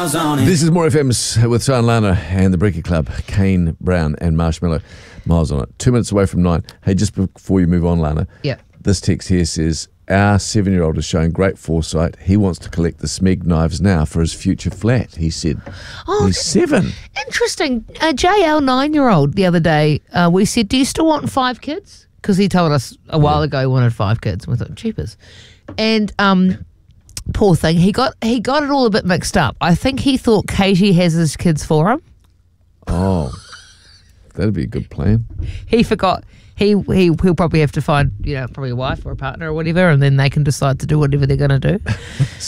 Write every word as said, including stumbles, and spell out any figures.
miles on it. This is More F M's with Sian Lana and the Breaker Club, Kane Brown and Marshmallow. Miles on it. Two minutes away from nine. Hey, just before you move on, Lana. Yeah. This text here says, our seven-year-old is showing great foresight. He wants to collect the Smeg knives now for his future flat, he said. Oh, He's seven. Interesting. Uh, J L, nine-year-old, the other day, uh, we said, do you still want five kids? Because he told us a while ago he wanted five kids. We thought, cheapers. And um, poor thing, he got he got it all a bit mixed up. I think he thought Katie has his kids for him. Oh, that'd be a good plan. He forgot. He, he, he'll probably have to find, you know, probably a wife or a partner or whatever, and then they can decide to do whatever they're going to do.